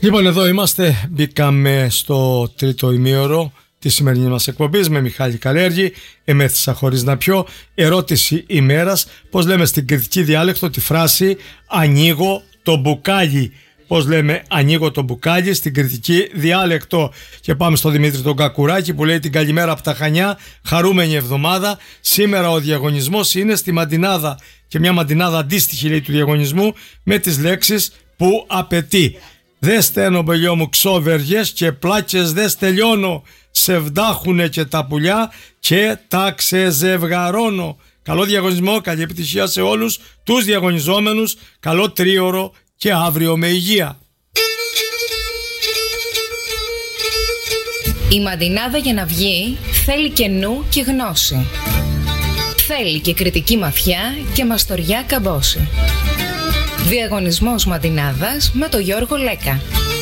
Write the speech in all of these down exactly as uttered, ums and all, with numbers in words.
Λοιπόν, εδώ είμαστε. Μπήκαμε στο τρίτο ημίωρο της σημερινής μας εκπομπής με Μιχάλη Καλέργη. Εμέθησα χωρίς να πιω. Ερώτηση ημέρας. Πώς λέμε στην κρητική διάλεκτο τη φράση «ανοίγω το μπουκάλι»? Πώς λέμε «ανοίγω το μπουκάλι» στην κρητική διάλεκτο? Και πάμε στο Δημήτρη τον Κακουράκη που λέει την καλημέρα από τα Χανιά. Χαρούμενη εβδομάδα. Σήμερα ο διαγωνισμός είναι στη Μαντινάδα. Και μια μαντινάδα αντίστοιχη, λέει, του διαγωνισμού με τις λέξεις που απαιτεί. «Δε στένω, μπελιό μου, ξόβεργες και πλάκες δε στελειώνω. Σε βδάχουνε και τα πουλιά και τα ξεζευγαρώνω». Καλό διαγωνισμό, καλή επιτυχία σε όλους τους διαγωνιζόμενους. Καλό τρίωρο και αύριο με υγεία. Η μαντινάδα για να βγει θέλει και νου και γνώση. Θέλει και κριτική μαθιά και μαστοριά καμπόση. Διαγωνισμός Μαντινάδας με τον Γιώργο Λέκα.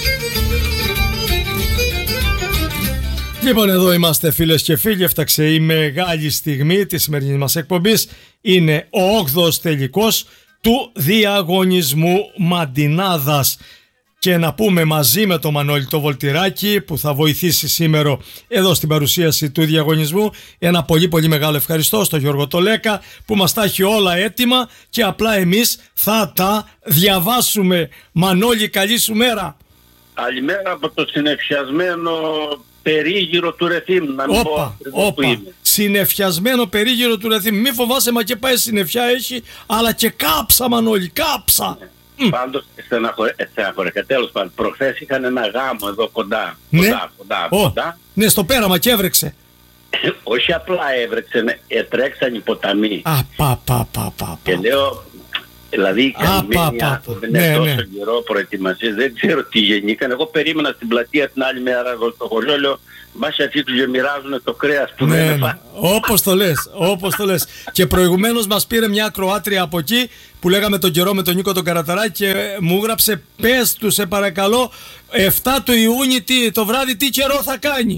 Λοιπόν, εδώ είμαστε φίλες και φίλοι. Έφταξε η μεγάλη στιγμή της σημερινής μας εκπομπής. Είναι ο όγδοος τελικός του διαγωνισμού Μαντινάδας. Και να πούμε μαζί με τον Μανώλη το Βολτηράκη που θα βοηθήσει σήμερα εδώ στην παρουσίαση του διαγωνισμού, ένα πολύ πολύ μεγάλο ευχαριστώ στον Γιώργο το Λέκα που μας τα έχει όλα έτοιμα και απλά εμείς θα τα διαβάσουμε. Μανώλη, καλή σου μέρα. Καλημέρα από το συνεφιασμένο περίγυρο του Ρεθύμ. Να μην όπα, πω όπα. Που είναι. Συνεφιασμένο περίγυρο του Ρεθύμ. Μη φοβάσαι, μα και πάει συννεφιά έχει, αλλά και κάψα, Μανώλη, κάψα. Mm. Πάντως στεναχωρέθηκα. Τέλος πάντων, προχθές είχαν ένα γάμο εδώ κοντά. Ναι, κοντά, κοντά, oh. κοντά. Ναι, στο πέραμα και έβρεξε. Όχι απλά έβρεξε, ναι, τρέξαν οι ποταμοί. Α, πα, πα, πα, πα, και λέω, δηλαδή οι καλυμμένοι άνθρωποι δεν είναι τόσο καιρό προετοιμασίες, δεν ξέρω τι γεννήκαν. Εγώ περίμενα στην πλατεία την άλλη μέρα στο χωριό, λέω, μπας αρχίσουν και μοιράζουν το κρέας που ναι, δεν ναι. έφαγε. Όπως το λες, όπως το λες. Και προηγουμένως μας πήρε μια Κροάτρια από εκεί που λέγαμε τον καιρό με τον Νίκο τον Καραταράκη και μου έγραψε, πες του σε παρακαλώ εφτά του Ιούνιου τι, το βράδυ τι καιρό θα κάνει.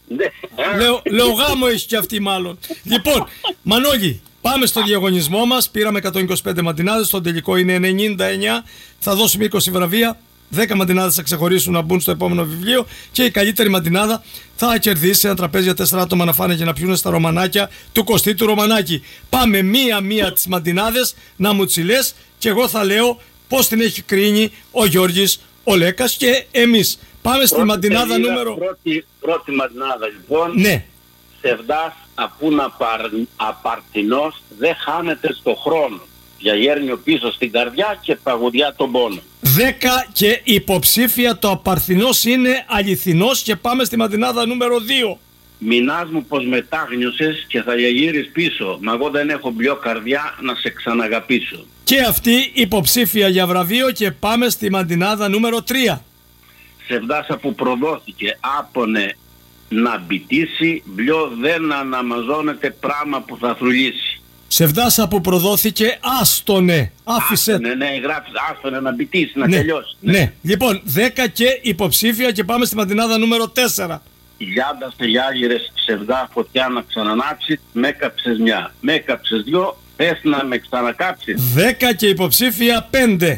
λέω, λέω γάμο έχει κι αυτή μάλλον. Λοιπόν, Μανώλη, πάμε στο διαγωνισμό μας. Πήραμε εκατόν είκοσι πέντε μαντινάδες, στο τελικό είναι ενενήντα εννιά. Θα δώσουμε είκοσι βραβεία. δέκα μαντινάδες θα ξεχωρίσουν να μπουν στο επόμενο βιβλίο και η καλύτερη μαντινάδα θα κερδίσει ένα τραπέζι για τέσσερα άτομα να φάνε και να πιούνε στα Ρωμανάκια του Κωστή του Ρωμανάκη. Πάμε μία-μία τις μαντινάδες να μου τσιλές και εγώ θα λέω πώς την έχει κρίνει ο Γιώργης ο Λέκας και εμείς. Πάμε πρώτη στη μαντινάδα τελίδα, νούμερο... Πρώτη, πρώτη μαντινάδα λοιπόν. Ναι. Σεβδάς αφού να παρ... απαρτινός δεν χάνεται στο χρόνο. Για γέρνιο πίσω στην καρδιά και παγουδιά τον πόνο. δέκα και υποψήφια το απαρθινός είναι αληθινός και πάμε στη μαντινάδα νούμερο δύο. Μηνάς μου πως μετάγνωσες και θα γυρεις πίσω. Μα εγώ δεν έχω μπλιό καρδιά να σε ξαναγαπήσω. Και αυτή υποψήφια για βραβείο και πάμε στη μαντινάδα νούμερο τρία. Σεβδάσα που προδόθηκε άπονε να μπιτήσει, μπλιό δεν αναμαζώνεται πράγμα που θα θρουλήσει. Σεβδάσα που προδόθηκε, άστονε. Άφησε. Άστονε, ναι, γράφεις άστονε να μπιτήσει, να ναι, τελειώσει. Ναι. ναι, λοιπόν, δέκα και υποψήφια και πάμε στη μαντινάδα νούμερο τέσσερα. Γιάντα σε γιάγυρες ψευδά φωτιά να ξανανάψει, με έκαψες μια, με έκαψες δυο, θες να με ξανακάψεις. δέκα και υποψήφια πέντε.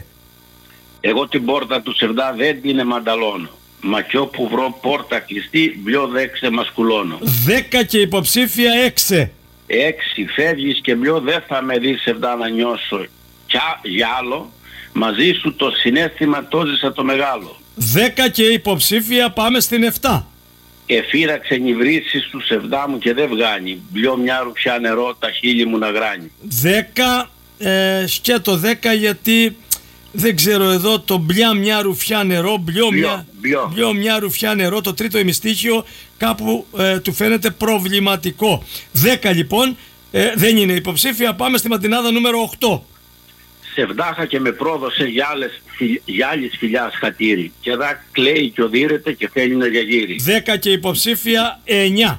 Εγώ την πόρτα του ψευδά δεν την εμανταλώνω. Μα κι όπου βρω πόρτα κλειστή, μπλιό δε ξεμασκουλώνω. δέκα και υποψήφια έξι. Έξι φεύγεις και μπλιό δεν θα με δεις ψευδά να νιώσω κι για άλλο. Μαζί σου το συναίσθημα το ζήσα το μεγάλο. δέκα και υποψήφια πάμε στην επτά. Εφύραξε νυβρίσεις του ψευδά μου και δεν βγάνει. Μπλιό μια ρουφιά νερό τα χείλη μου να γράνει. δέκα ε, σκέτο δέκα γιατί δεν ξέρω εδώ το μπλιά μια ρουφιά νερό, μπλιό, μπλιό, μια, μπλιό. μπλιό μια ρουφιά νερό, το τρίτο ημιστίχιο κάπου ε, του φαίνεται προβληματικό. δέκα λοιπόν ε, δεν είναι υποψήφια, πάμε στη μαντινάδα νούμερο οκτώ. Σεβδάχα και με πρόδωσε για, άλλες, για άλλης φιλιάς χατήρι και δα κλαίει και οδύρεται και θέλει να διαγύρει. δέκα και υποψήφια εννιά.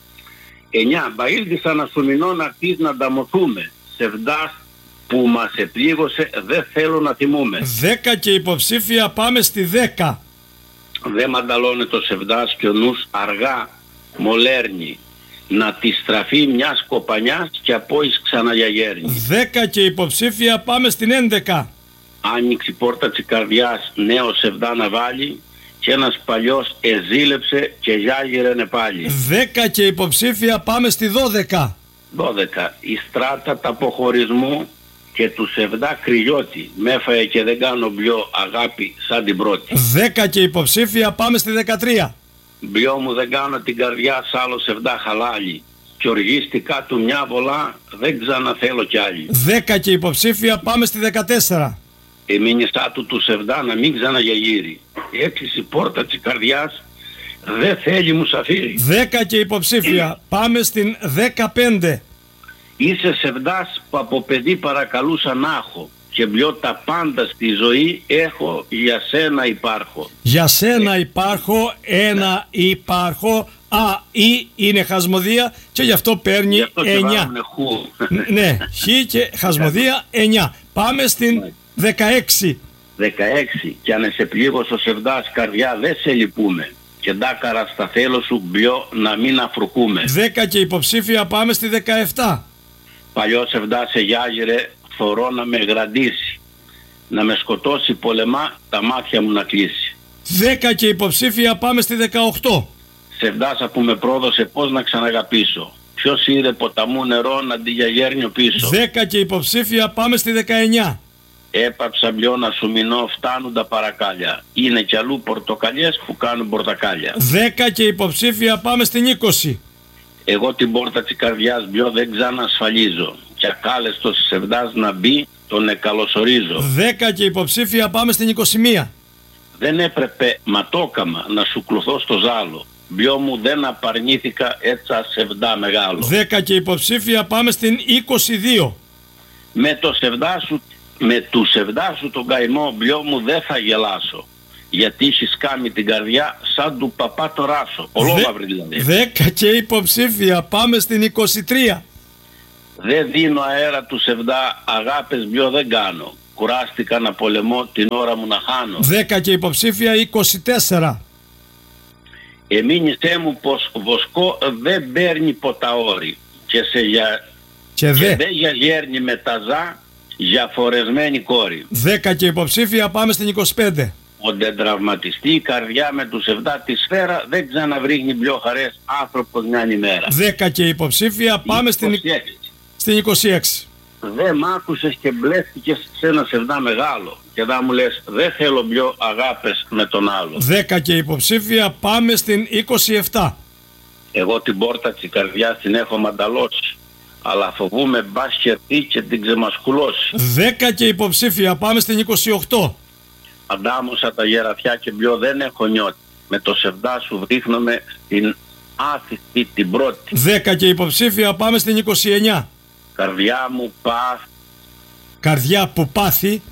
εννιά. Μπαΐλτησα να σου μηνώ να πεις να ανταμωθούμε. Σεβδάς που μας επλήγωσε δεν θέλω να θυμούμε. δέκα και υποψήφια πάμε στη δέκα. Δεν μανταλώνε το σεβδάς και ο νους αργά μολέρνει. Να τη στραφεί μια κοπανιάς και από εις ξαναγιαγέρνει. δέκα και υποψήφια πάμε στην έντεκα. Άνοιξε η πόρτα της καρδιάς νέο σεβδά να βάλει. και ένας παλιός εζήλεψε και γιάγιρενε πάλι. δέκα και υποψήφια, πάμε στη δώδεκα. δώδεκα. Η στράτα τα αποχωρισμού και του Σεβδά κρυιώτη. Με έφαγε και δεν κάνω μπλιό αγάπη σαν την πρώτη. δέκα και υποψήφια, πάμε στη δεκατρία. Μπλιό μου δεν κάνω την καρδιά σ' άλλο Σεβδά χαλάλι. Κι οργίστηκα του μια βολά, δεν ξαναθέλω κι άλλη. δέκα και υποψήφια, πάμε στη δεκατέσσερα. Η μήνυσά του του Σεβδά να μην ξαναγιαγείρει. Έκλεισε η πόρτα της καρδιάς, δεν θέλει μουσαφίρι. δέκα και υποψήφια, πάμε στην δεκαπέντε. Είσαι Σεβδάς που από παιδί παρακαλούσα να έχω και μπλιό τα πάντα στη ζωή έχω, για σένα υπάρχω. Για σένα υπάρχω, ένα υπάρχω. Α, ή είναι χασμοδία και γι' αυτό παίρνει γι' αυτό εννιά. Ναι, χ και χασμοδία εννιά. Πάμε στην δεκαέξι. δεκαέξι. Κι αν σε πλήγωσε ο Σεβδάς καρδιά δεν σε λυπούμε. Και ντάκαρα στα θέλω σου μπλιό να μην αφρουκούμε. δέκα και υποψήφια, πάμε στη δεκαεπτά. Παλιό Σεβδά σε γιάγιρε, θωρώ να με γραντήσει. Να με σκοτώσει πολεμά, τα μάτια μου να κλείσει. δέκα και υποψήφια, πάμε στη δεκαοκτώ. Σεβδάσα που με πρόδωσε πώς να ξαναγαπήσω. Ποιος είδε ποταμού νερό να τη γιαγέρνιο πίσω. δέκα και υποψήφια, πάμε στη δεκαεννιά. Έπαψα μπλιό να σου μηνώ, φτάνουν τα παρακάλια. Είναι κι αλλού πορτοκαλιές που κάνουν πορτακάλια. δέκα και υποψήφια, πάμε στην είκοσι. Εγώ την πόρτα της καρδιάς μπλιό δεν ξανασφαλίζω. Κι ακάλεστος Σεβδάς να μπει, τον εκαλωσορίζω. δέκα και υποψήφια, πάμε στην είκοσι μία. Δεν έπρεπε ματόκαμα να σου κλουθώ στο ζάλο. Μπλιό μου δεν απαρνήθηκα έτσα Σεβδά μεγάλο. δέκα και υποψήφια, πάμε στην είκοσι δύο. Με το Σεβδά σου, με του Σεβδά σου τον καημό μπλιό μου δεν θα γελάσω. Γιατί έχεις κάνει την καρδιά σαν του παπά το ράσο. Ολόμαυρη δηλαδή. δέκα και υποψήφια, πάμε στην είκοσι τρία. Δεν δίνω αέρα του Σεβδά, αγάπες μπλιό δεν κάνω. Κουράστηκα να πολεμώ την ώρα μου να χάνω. δέκα και υποψήφια, είκοσι τέσσερα. Εμείνησέ μου πως βοσκό δεν παίρνει ποταόρι και σε για... και, και δε. δεν γιαγέρνει με ταζά για φορεσμένη κόρη. δέκα και υποψήφια, πάμε στην είκοσι πέντε. Όντε τραυματιστεί η καρδιά με του Σεβδά τη σφαίρα, δεν ξαναβρίγνει μπλιό χαρές άνθρωπος μια ημέρα. δέκα και υποψήφια, πάμε στην, στην είκοσι έξι. Δεν μ' άκουσες και μπλέστηκες σε ένα Σεβδά μεγάλο και θα μου λες δεν θέλω μπλιό αγάπες με τον άλλο. δέκα και υποψήφια, πάμε στην είκοσι επτά. Εγώ την πόρτα της καρδιάς την έχω μανταλώσει, αλλά φοβούμαι μπας χερτή και την ξεμασκουλώσει. δέκα και υποψήφια, πάμε στην είκοσι οκτώ. Αντάμωσα τα γεραφιά και μπλιό δεν έχω νιώτη. Με το Σεβδά σου βρίχνομαι στην άθιστη την πρώτη. δέκα και υποψήφια, πάμε στην είκοσι εννιά. Καρδιά μου πάθη. Καρδιά που πάθη.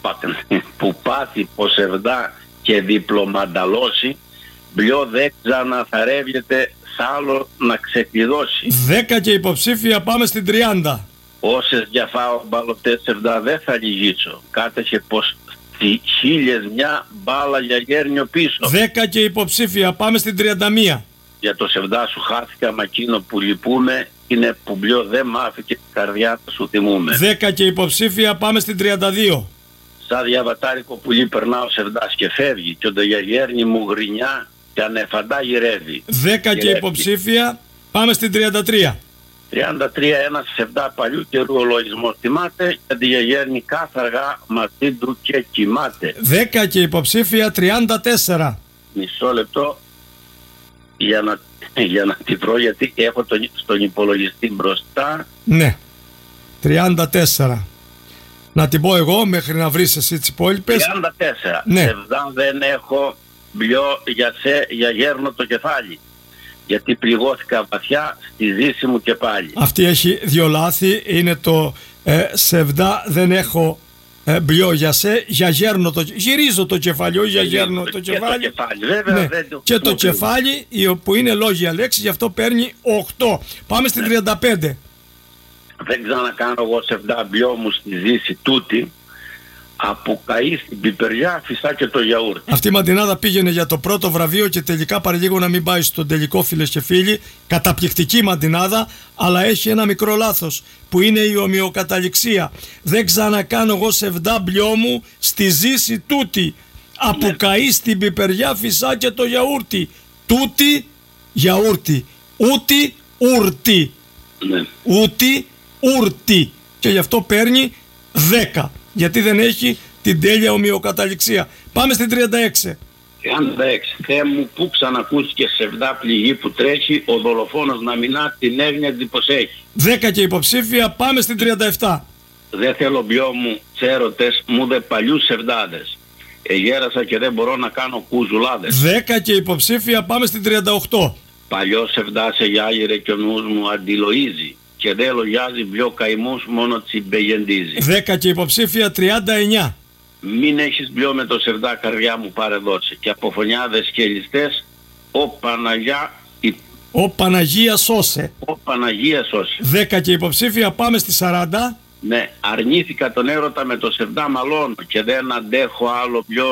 Που πάθη ο Σεβδά και διπλωμανταλώσει, μπλιό δεν ξαναθαρεύεται σ' άλλο να ξεκλειδώσει. δέκα και υποψήφια, πάμε στην τριάντα. Όσες διαφάω μπαλωτές Σεβδά δεν θα λυγίσω. Κάτεχε πως τι χίλιες μια μπάλα για γέρνιο πίσω. δέκα και υποψήφια, πάμε στην τριάντα μία. Για το Σεβδά σου χάθηκα, μα εκείνο που λυπούμε είναι που μπλιό δεν μάθει και την καρδιά σου θυμούμε. δέκα και υποψήφια, πάμε στην τριάντα δύο. Σαν διαβατάρικο πουλί περνά ο Σεβδάς και φεύγει και ο γιαγέρνη μου γρινιά και ανεφαντά γυρεύει. δέκα και υποψήφια, πάμε στην τριάντα τρία. τριάντα τρία ένας Σεβδά παλιού καιρού ο λογισμός θυμάται και τη γιαγέρνη κάθε αργά μαζί του και κοιμάται. δέκα και υποψήφια, τριάντα τέσσερα. Μισό λεπτό για να, για να την βρω, γιατί έχω τον, στον υπολογιστή μπροστά. Ναι, τριάντα τέσσερα. Να την πω εγώ μέχρι να βρεις εσύ τις υπόλοιπες. τριάντα τέσσερα. Ναι. Σεβδά δεν έχω μπλιό για, σε, για γέρνω το κεφάλι, γιατί πληγώθηκα βαθιά στη ζήση μου και πάλι. Αυτή έχει δύο λάθη. Είναι το ε, Σεβδά δεν έχω ε, μπλιό για σε, για γέρνω το, γυρίζω το κεφάλι, όχι για γέρνω το, το κεφάλι. Και το κεφάλι, βέβαια, ναι. δεν το και το κεφάλι που είναι λόγια λέξη, γι' αυτό παίρνει οκτώ. Πάμε στην ναι. τριάντα πέντε. Δεν ξανακάνω εγώ Σεβδά μπλιό μου στη ζήση τούτη, από καεί στην πιπεριά φυσά και το γιαούρτι. Αυτή η μαντινάδα πήγαινε για το πρώτο βραβείο και τελικά παραλίγο να μην πάει στον τελικό, φίλες και φίλοι. Καταπληκτική μαντινάδα, αλλά έχει ένα μικρό λάθος που είναι η ομοιοκαταληξία. Δεν ξανακάνω εγώ Σεβδά μπλιό μου στη ζήση τούτη, Από καεί στην πιπεριά φυσά το γιαούρτι. Τούτη γιαούρτι. Ούτι ούρτι. Ναι. Ούτι ούρτι. Και γι' αυτό παίρνει δέκα. Γιατί δεν έχει την τέλεια ομοιοκαταληξία. Πάμε στην τριάντα έξι. τριάντα έξι. Θεέ μου, που ξανακούστηκε σε βδά πληγή που τρέχει, ο δολοφόνος να μηνά την έγνοια την πως έχει. δέκα και υποψήφια. Πάμε στην τριάντα επτά. Δεν θέλω μπιό μου τσέρωτες, μου δε παλιούς σεβδάδες. Εγέρασα και δεν μπορώ να κάνω κουζουλάδες. δέκα και υποψήφια. Πάμε στην τριάντα οκτώ. Παλιός σεβδά σε γιάγιρε και ο νους μου αντιλοίζει. Και δεν λογιάζει πιο καημούς, μόνο τσιμπεγεντίζει. δέκα και υποψήφια. τριάντα εννιά. Μην έχεις μπιό με το σεβδά, καρδιά μου πάρε δώσε. Και από φωνιάδες και ληστές, ο Παναγιά η... Ο Παναγία σώσε. Ο Παναγία σώσε. δέκα και υποψήφια. Πάμε στη σαράντα. Ναι, αρνήθηκα τον έρωτα με το σεβδά μαλώνω και δεν αντέχω άλλο πιο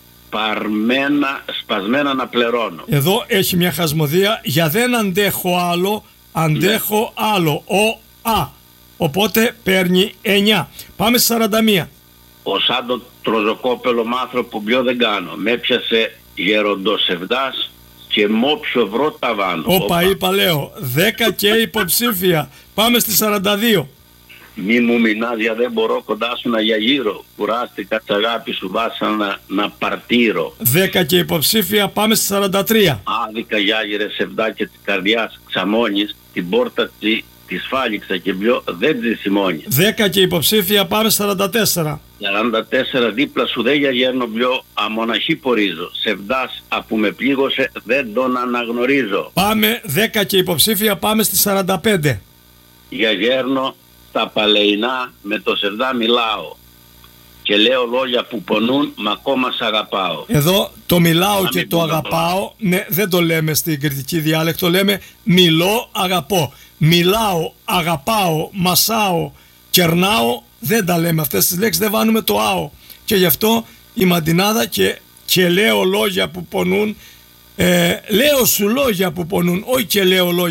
σπαρμένα, σπασμένα να πληρώνω. Εδώ έχει μια χασμοδία. Για δεν αντέχω άλλο, αντέχω ναι. άλλο. Ο Α. Οπότε παίρνει εννιά. Πάμε στη σαράντα μία. Ο σαν το τροζοκόπελο μάθρο που πιο δεν κάνω. Με έπιασε γεροντοσεβδάς και μ' όποιο βρω ταβάνω. Όπα, είπα λέω. δέκα και υποψήφια. Πάμε στη σαράντα δύο. Μη μου μηνάδια, δεν μπορώ κοντά σου να γιαγύρω. Κουράστηκα τ' αγάπη σου, βάσανα να παρτύρω. δέκα και υποψήφια. Πάμε στη σαράντα τρία. Άδικα γιάγιρε σεβδά και της καρδιάς ξαμώνεις. Την πόρτα τη, τη σφάλιξα και πιο δεν τη σημώνεις. δέκα και υποψήφια. Πάμε στη σαράντα τέσσερα. σαράντα τέσσερα δίπλα σου δεν γιαγέρνω πιο, αμοναχή πορίζω. Σεβδάς απού με πλήγωσε δεν τον αναγνωρίζω. Πάμε δέκα και υποψήφια. Πάμε στη σαράντα πέντε. Γιαγέρνω τα παλαιινά με το σεβδά μιλάω και λέω λόγια που πονούν, μα ακόμα σ' αγαπάω. Εδώ το μιλάω να και το αγαπάω, ναι, δεν το λέμε στην κριτική διάλεκτο, λέμε μιλώ, αγαπώ. Μιλάω, αγαπάω, μασάω, κερνάω, δεν τα λέμε αυτές τις λέξεις, δεν βάνουμε το άο. Και γι' αυτό η Μαντινάδα και, και λέω λόγια που πονούν, ε, λέω σου λόγια που πονούν, όχι και λέω λόγια